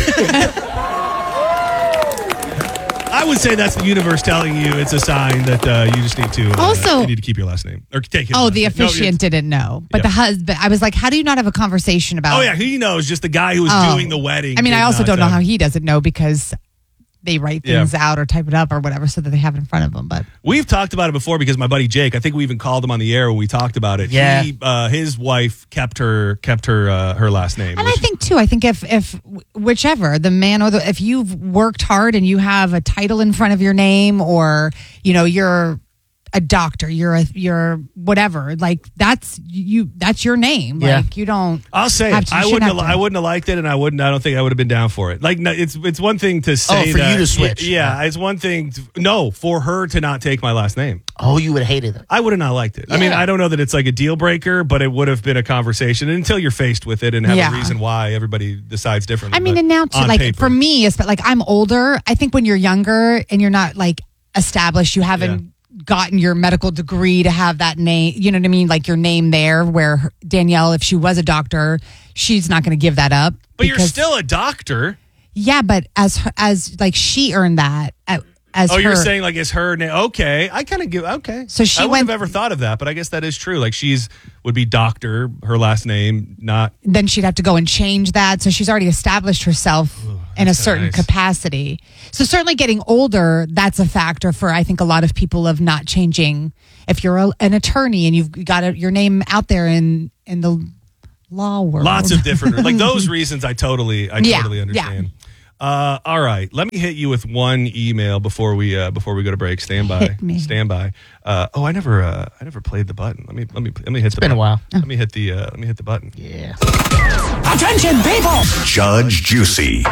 Speaker 1: I would say that's the universe telling you it's a sign that uh, you just need to uh,
Speaker 2: Also-
Speaker 1: you need to keep your last name or take his
Speaker 2: Oh,
Speaker 1: last
Speaker 2: the
Speaker 1: name. No,
Speaker 2: officiant didn't know, but
Speaker 1: Yeah.
Speaker 2: the husband. I was like, how do you not have a conversation about?
Speaker 1: Oh yeah, he knows. Just the guy who was
Speaker 2: Oh.
Speaker 1: doing the wedding.
Speaker 2: I mean,
Speaker 1: did
Speaker 2: I also
Speaker 1: not,
Speaker 2: don't know
Speaker 1: uh,
Speaker 2: how he doesn't know because they write
Speaker 1: Yeah.
Speaker 2: things out or type it up or whatever so that they have it in front of them. But
Speaker 1: We've talked about it before because my buddy Jake. I think we even called him on the air when we talked about it.
Speaker 3: Yeah.
Speaker 1: He, uh, his wife kept her kept her uh, her last name.
Speaker 2: and I
Speaker 1: which-
Speaker 2: think too, I think if if whichever the man or the if you've worked hard and you have a title in front of your name or you know you're a doctor, you're a you're whatever, like that's you that's your name.
Speaker 3: Yeah.
Speaker 2: Like you don't.
Speaker 1: I'll say
Speaker 2: have
Speaker 1: it.
Speaker 2: to- you
Speaker 1: I
Speaker 2: shouldn't
Speaker 1: wouldn't.
Speaker 2: have
Speaker 1: Have,
Speaker 2: to.
Speaker 1: I wouldn't have liked it, and I wouldn't. I don't think I would have been down for it. Like no, it's it's one thing to say
Speaker 3: Oh, for
Speaker 1: that-
Speaker 3: you to switch.
Speaker 1: Yeah, it's one thing. To, no, for her to not take my last name.
Speaker 3: Oh, you would have hated it.
Speaker 1: I would have not liked it. I mean,
Speaker 3: Yeah.
Speaker 1: I don't know that it's like a deal breaker, but it would have been a conversation and until you're faced with it and have
Speaker 2: Yeah.
Speaker 1: a reason why everybody decides differently.
Speaker 2: I mean,
Speaker 1: But
Speaker 2: and now too,
Speaker 1: on
Speaker 2: like
Speaker 1: paper.
Speaker 2: for me, it's like I'm older. I think when you're younger and you're not like established, you haven't gotten your medical degree to have that name. You know what I mean? Like your name there. Where her- Danielle, if she was a doctor, she's not going to give that up.
Speaker 1: but you're
Speaker 2: because-
Speaker 1: still a doctor.
Speaker 2: Yeah, but as her, as like she earned that uh, as
Speaker 1: Oh,
Speaker 2: her.
Speaker 1: you're saying like it's her name? Okay, I kind of give. Okay,
Speaker 2: So she
Speaker 1: I wouldn't
Speaker 2: went-
Speaker 1: have ever thought of that, but I guess that is true. Like she's would be Doctor, her last name, not.
Speaker 2: then she'd have to go and change that. So she's already established herself
Speaker 1: Ooh,
Speaker 2: in a
Speaker 1: that's
Speaker 2: certain
Speaker 1: nice.
Speaker 2: capacity. So certainly getting older, that's a factor for I think a lot of people of not changing. If you're a, an attorney and you've got a, your name out there in in the law world,
Speaker 1: Lots of different, like those reasons. I totally, I
Speaker 2: Yeah,
Speaker 1: totally
Speaker 2: yeah.
Speaker 1: understand. Uh, all right, let me hit you with one email before we uh, before we go to break. Stand by,
Speaker 2: Hit me.
Speaker 1: stand by. Uh, oh, I never, uh, I never played the button. Let me, let me, let me hit. It's the
Speaker 3: been a
Speaker 1: button.
Speaker 3: while.
Speaker 1: Let me hit the, uh, let me hit the button.
Speaker 3: Yeah.
Speaker 5: Attention, people!
Speaker 6: Judge Juicy.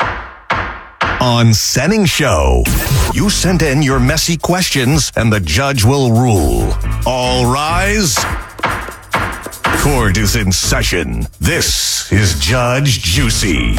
Speaker 6: On Senning Show, you send in your messy questions and the judge will rule. All rise. Court is in session. This is Judge Juicy.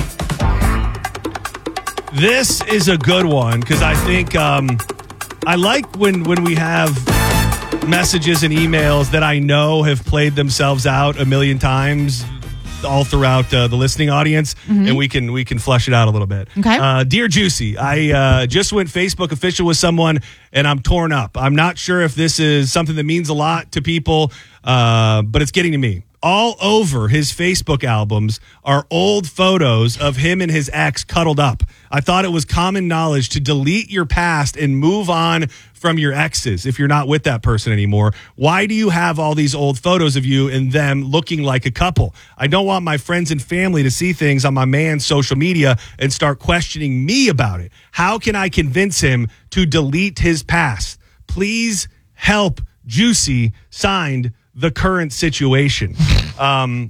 Speaker 1: This is a good one because I think um, I like when when we have messages and emails that I know have played themselves out a million times all throughout uh, the listening audience, and we can we can flesh it out a little bit.
Speaker 2: Okay.
Speaker 1: Uh, Dear Juicy, I uh, just went Facebook official with someone, and I'm torn up. I'm not sure if this is something that means a lot to people, uh, but it's getting to me. All over his Facebook albums are old photos of him and his ex cuddled up. I thought it was common knowledge to delete your past and move on from your exes if you're not with that person anymore. Why do you have all these old photos of you and them looking like a couple? I don't want my friends and family to see things on my man's social media and start questioning me about it. How can I convince him to delete his past? Please help, Juicy. Signed, The Current Situation. Um,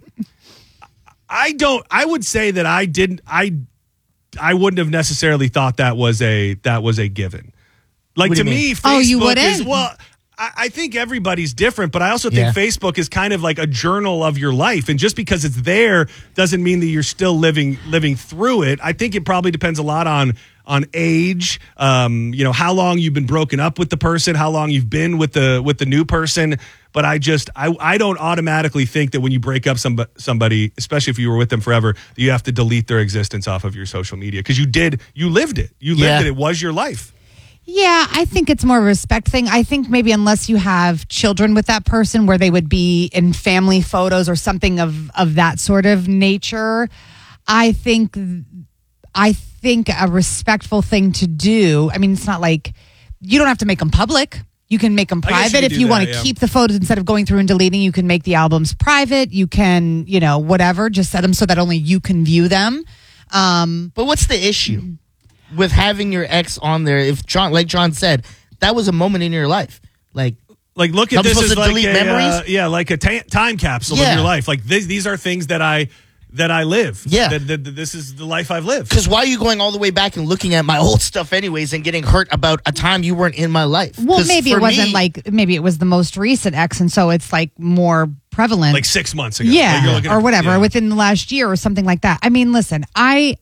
Speaker 1: I don't. I would say that I didn't. I I wouldn't have necessarily thought that was a that was a given. Like
Speaker 3: What do
Speaker 1: to
Speaker 3: you
Speaker 1: me,
Speaker 3: mean?
Speaker 1: Facebook
Speaker 2: Oh, you wouldn't?
Speaker 1: is well. I, I think everybody's different, but I also think
Speaker 3: Yeah.
Speaker 1: Facebook is kind of like a journal of your life, and just because it's there doesn't mean that you're still living living through it. I think it probably depends a lot on on age, um, you know, how long you've been broken up with the person, how long you've been with the with the new person. But I just I I don't automatically think that when you break up some somebody, especially if you were with them forever, that you have to delete their existence off of your social media because you did you lived it, you lived
Speaker 3: Yeah.
Speaker 1: it, it was your life.
Speaker 2: Yeah, I think it's more of a respect thing. I think maybe unless you have children with that person where they would be in family photos or something of, of that sort of nature, I think I think a respectful thing to do. I mean, it's not like you don't have to make them public. You can make them
Speaker 1: I guess you
Speaker 2: private
Speaker 1: could
Speaker 2: if
Speaker 1: do
Speaker 2: you
Speaker 1: that,
Speaker 2: want to
Speaker 1: yeah.
Speaker 2: keep the photos instead of going through and deleting. You can make the albums private. You can, you know, whatever. Just set them so that only you can view them. Um,
Speaker 3: But what's the issue with having your ex on there? If John, like John said, that was a moment in your life. Like,
Speaker 1: Like, look at
Speaker 3: I'm
Speaker 1: this
Speaker 3: supposed
Speaker 1: as
Speaker 3: to
Speaker 1: like
Speaker 3: delete
Speaker 1: a,
Speaker 3: memories?
Speaker 1: uh, yeah, like a ta- time capsule of
Speaker 3: Yeah.
Speaker 1: your life. Like this, these are things that I that I live.
Speaker 3: Yeah.
Speaker 1: that, that, that this is the life I've lived.
Speaker 3: because why are you going all the way back and looking at my old stuff anyways and getting hurt about a time you weren't in my life?
Speaker 2: well,
Speaker 3: 'Cause
Speaker 2: maybe
Speaker 3: for
Speaker 2: it wasn't
Speaker 3: me-
Speaker 2: like, maybe it was the most recent ex. And so it's like more prevalent.
Speaker 1: Like six months ago. Like, you're
Speaker 2: Yeah,
Speaker 1: looking
Speaker 2: or
Speaker 1: at-
Speaker 2: whatever,
Speaker 1: yeah.
Speaker 2: within the last year or something like that. I mean, listen, I.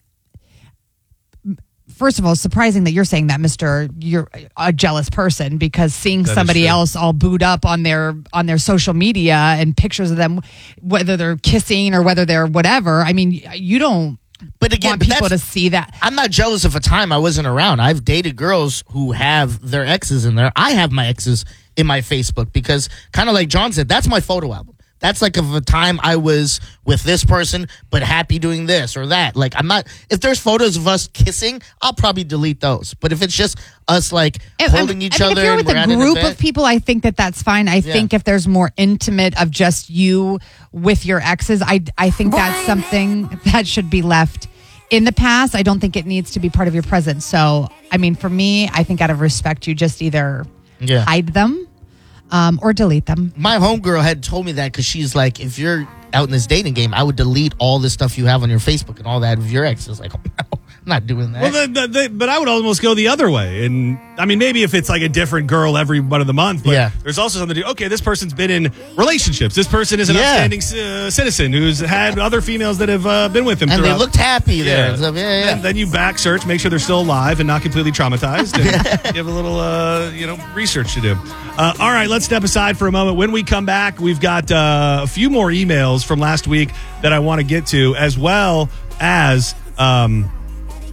Speaker 2: First of all, it's surprising that you're saying that, Mister You're a jealous person because seeing
Speaker 1: That is
Speaker 2: somebody
Speaker 1: true.
Speaker 2: else all booed up on their on their social media and pictures of them, whether they're kissing or whether they're whatever. I mean, you don't
Speaker 3: But again,
Speaker 2: want
Speaker 3: but
Speaker 2: people to
Speaker 3: that's-
Speaker 2: see that.
Speaker 3: I'm not jealous of a time I wasn't around. I've dated girls who have their exes in there. I have my exes in my Facebook because, kind of like John said, that's my photo album. That's like of a time I was with this person, but happy doing this or that. Like, I'm not, if there's photos of us kissing, I'll probably delete those. But if it's just us, like,
Speaker 2: I-
Speaker 3: holding
Speaker 2: I
Speaker 3: each
Speaker 2: mean,
Speaker 3: other
Speaker 2: if you're
Speaker 3: and
Speaker 2: with
Speaker 3: we're
Speaker 2: a
Speaker 3: at an
Speaker 2: group
Speaker 3: event,
Speaker 2: of people, I think that that's fine. I think if there's more intimate of just you with your exes, I I think that's something that should be left in the past. I don't think it needs to be part of your present. So, I mean, for me, I think out of respect, you just either
Speaker 3: Yeah.
Speaker 2: hide them um, or delete them.
Speaker 3: my homegirl had told me that because she's like, if you're out in this dating game, I would delete all the stuff you have on your Facebook and all that of your exes. Like, oh, no, I'm not doing that.
Speaker 1: Well, the, the, the, but I would almost go the other way. And I mean, maybe if it's like a different girl every one of the month, but
Speaker 3: Yeah.
Speaker 1: there's also something to do. Okay, this person's been in relationships. This person is an
Speaker 3: Yeah.
Speaker 1: upstanding uh, citizen who's had other females that have uh, been with him.
Speaker 3: and they
Speaker 1: throughout-
Speaker 3: looked happy there.
Speaker 1: Yeah.
Speaker 3: And stuff. Yeah, yeah.
Speaker 1: Then, then you back search, make sure they're still alive and not completely traumatized. And you have a little, uh, you know, research to do. Uh, all right, let's step aside for a moment. When we come back, we've got uh, a few more emails from last week that I want to get to, as well as um,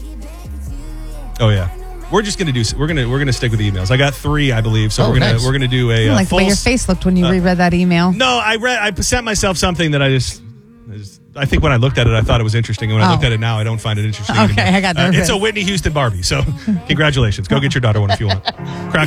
Speaker 1: Oh yeah. We're just gonna do. We're gonna we're gonna stick with emails. I got three, I believe. So
Speaker 3: Oh,
Speaker 1: we're gonna
Speaker 3: nice.
Speaker 1: we're gonna do a
Speaker 2: I
Speaker 1: uh,
Speaker 2: like the
Speaker 1: full.
Speaker 2: way your face looked when you reread that email.
Speaker 1: No, I read. I sent myself something that I just. I just- I think when I looked at it, I thought it was interesting, and when I
Speaker 2: Oh.
Speaker 1: looked at it now, I don't find it interesting.
Speaker 2: Okay,
Speaker 1: anymore.
Speaker 2: I got
Speaker 1: Uh,
Speaker 2: nervous.
Speaker 1: it's a Whitney Houston Barbie. So, congratulations. Go get your daughter one if you want. Crack